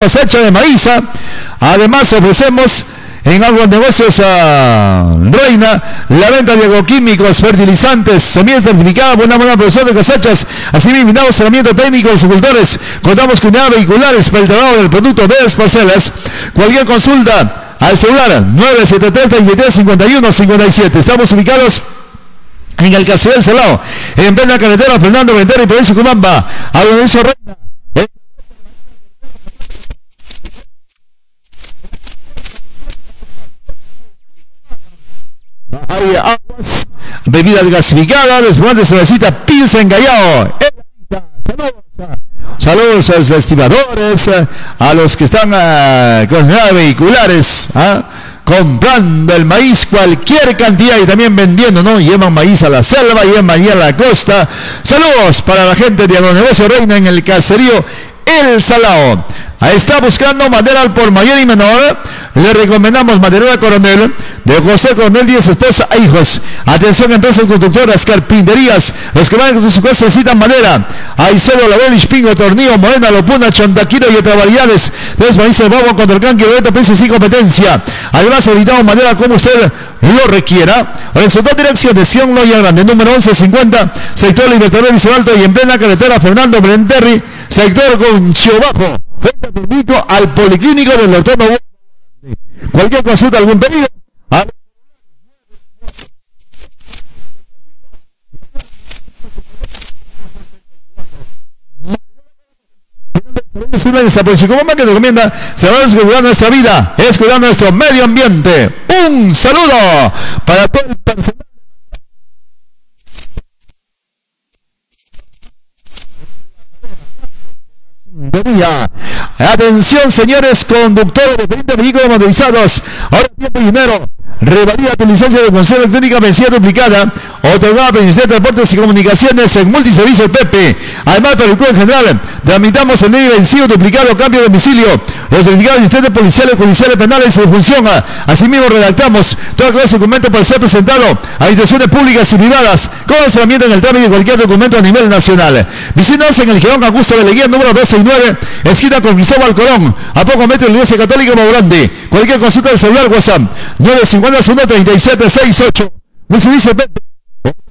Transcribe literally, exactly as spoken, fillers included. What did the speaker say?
cosecha de maíz. Además ofrecemos en Agronegocios a Reina la venta de agroquímicos, fertilizantes, semillas certificadas, buena buena producción de cosechas, así mismo asesoramiento técnico de los agricultores. Contamos con unidades vehiculares para el trabajo del producto de las parcelas. Cualquier consulta al celular nueve siete tres, tres tres, cinco uno cinco siete. Estamos ubicados en el Caserío del Salao, en plena carretera Fernando Ventera y provincia de Cunamba. Agronegocios Reina. Hay aguas, bebidas gasificadas, espumantes, cervecita, Pilsen Callao. Saludos, saludos a los estibadores, a los que están uh, con unidades vehiculares, ¿ah? comprando el maíz, cualquier cantidad, y también vendiendo, ¿no? Llevan maíz a la selva, llevan maíz a la costa. Saludos para la gente de Agronegocio Reina en el Caserío El Salao. Ahí está buscando madera al por mayor y menor. Le recomendamos madera Coronel, de José Coronel Díaz, esposa e hijos. Atención, empresas constructoras, carpinterías, los que van con sus casas necesitan madera. Aicedo, Laurel, Pingo, Tornillo, Morena, Lopuna, Chontaquiro y otras variedades. De los países Bobo, contra el canque, Beto, precios y competencia. Además, habilitamos madera como usted lo requiera. En su dos direcciones, Sion Loya Grande, número once cincuenta, sector Libertador Viso Alto, y en plena carretera Fernando Brenterri, sector Conchio Bajo. Frente técnico al Policlínico del doctor Maguire. Cualquier consulta, algún pedido. A... Como más que recomienda, se va a descuidar nuestra vida, es cuidar nuestro medio ambiente. Un saludo para todo el personal. Atención, señores conductores de vehículos motorizados, ahora tiempo y dinero. Revalida tu licencia de conducción electrónica vencida duplicada, otorgada por el Ministerio de Transportes y Comunicaciones en Multiservicio Pepe. Además, para el cuerpo en general, tramitamos el ley vencido, duplicado, cambio de domicilio, los certificados existentes policiales, judiciales, penales y de función. Asimismo, redactamos toda clase de documentos para ser presentado a instituciones públicas y privadas con asesoramiento en el trámite de cualquier documento a nivel nacional. Visítanos en el Girón Augusto de Leguía, número doscientos sesenta y nueve, esquina con Cristóbal Colón, a poco metro de la Iglesia Católica Mau Grande. Cualquier consulta del celular WhatsApp nueve cinco uno, treinta y siete sesenta y ocho. Un servicio